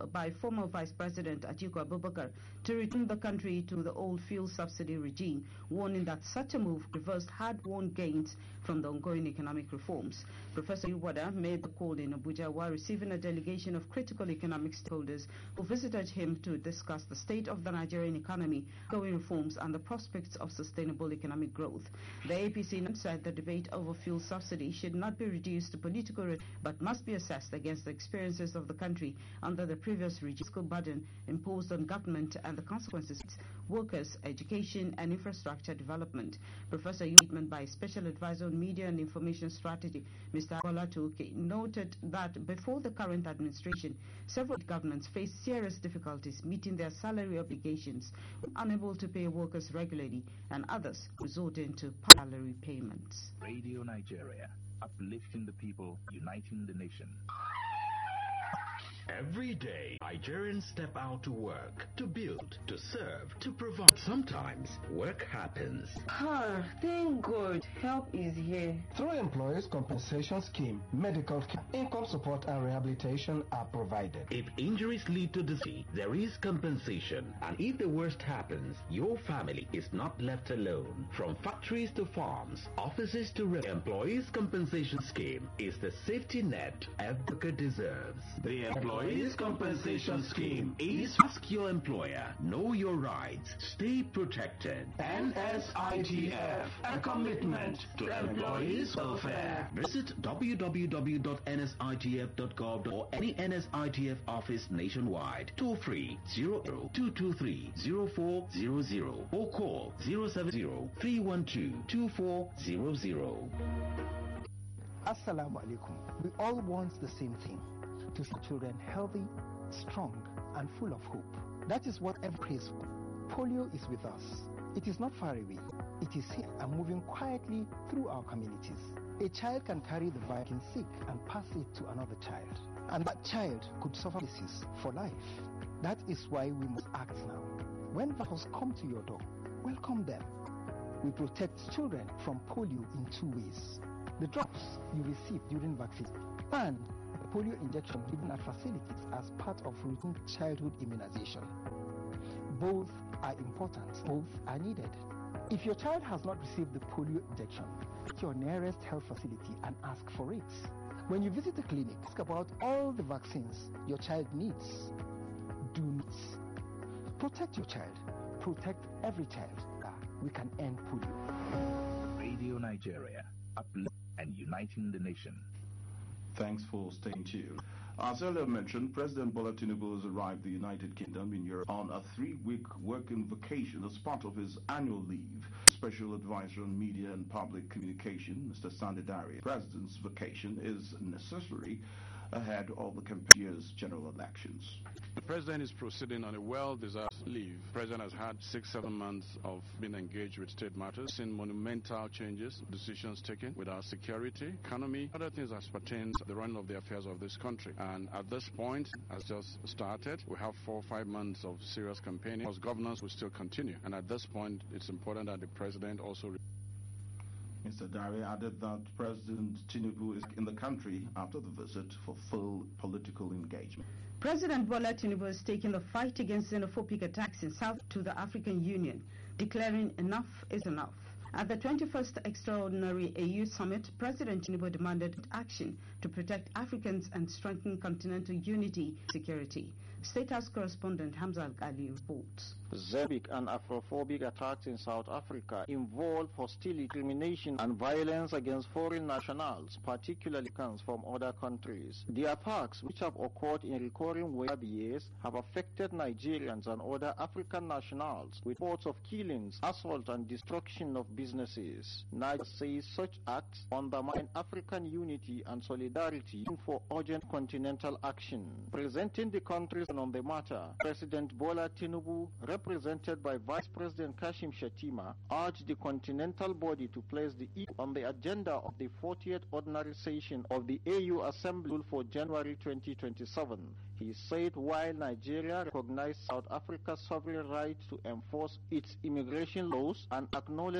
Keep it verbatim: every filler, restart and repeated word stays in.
by former Vice President Atiku Abubakar to return the country to the old fuel subsidy regime, warning that such a move reversed hard-won gains from the ongoing economic reforms. Professor Iwada made the call in Abuja while receiving a delegation of critical economic stakeholders who visited him to discuss the state of the Nigerian economy, ongoing reforms, and the prospects of sustainable economic growth. The A P C said the debate over fuel subsidy should not be reduced to political rhetoric, but must be assessed against the experiences of the country under the previous regime, fiscal burden imposed on government, and the consequences of workers, education, and infrastructure development. Professor Statement by Special Advisor on Media and Information Strategy, Mister Bola Toke, noted that before the current administration, several governments faced serious difficulties meeting their salary obligations, unable to pay workers regularly, and others resorting to salary payments. Radio Nigeria, uplifting the people, uniting the nation. Every day, Nigerians step out to work, to build, to serve, to provide. Sometimes, work happens. Ah, thank God, help is here. Through Employees Compensation Scheme, medical care, income support and rehabilitation are provided. If injuries lead to disease, there is compensation. And if the worst happens, your family is not left alone. From factories to farms, offices to re- Employees Compensation Scheme is the safety net every deserves. The Employees Compensation Scheme is ask your employer, know your rights, stay protected. N S I T F, a commitment to employees' welfare. Visit w w w dot n s i t f dot gov or any N S I T F office nationwide. Toll free zero zero two two three zero four zero zero or call zero seven zero three one two two four zero zero. Assalamu alaikum. We all want the same thing, to see children healthy, strong, and full of hope. That is what every prays for. Polio is with us. It is not far away. It is here and moving quietly through our communities. A child can carry the virus sick and pass it to another child, and that child could suffer disease for life. That is why we must act now. When viruses come to your door, welcome them. We protect children from polio in two ways: the drops you receive during vaccine and polio injection given at facilities as part of routine childhood immunization. Both are important. Both are needed. If your child has not received the polio injection, go to your nearest health facility and ask for it. When you visit a clinic, ask about all the vaccines your child needs. Do not. Protect your child. Protect every child. We can end polio. Radio Nigeria, uplifting and uniting the nation. Thanks for staying tuned. As earlier mentioned, President Bola Tinubu has arrived in the United Kingdom in Europe on a three-week working vacation as part of his annual leave. Special Advisor on Media and Public Communication, Mister Sunday Dare, President's vacation is necessary ahead of the campaign year's general elections. The President is proceeding on a well-deserved leave. The President has had six, seven months of being engaged with state matters, seen monumental changes, decisions taken with our security, economy, other things as pertains to the running of the affairs of this country. And at this point, as just started, we have four or five months of serious campaigning. As governance will still continue. And at this point, it's important that the President also... Mister Dare added that President Tinubu is in the country after the visit for full political engagement. President Bola Tinubu is taking the fight against xenophobic attacks in South to the African Union, declaring enough is enough. At the twenty-first Extraordinary A U Summit, President Tinubu demanded action to protect Africans and strengthen continental unity and security. State House correspondent Hamza Al-Ghali reports. Xenophobic and Afrophobic attacks in South Africa involve hostility, discrimination, and violence against foreign nationals, particularly comes from other countries. The attacks, which have occurred in recurring ways over years, have affected Nigerians and other African nationals, with reports of killings, assault, and destruction of businesses. Nigeria says such acts undermine African unity and solidarity for urgent continental action. Presenting the countries on the matter, President Bola Tinubu, represented by Vice President Kashim Shettima, urged the continental body to place the E U on the agenda of the fortieth ordinary session of the A U Assembly for January twenty twenty-seven. He said while Nigeria recognized South Africa's sovereign right to enforce its immigration laws and acknowledged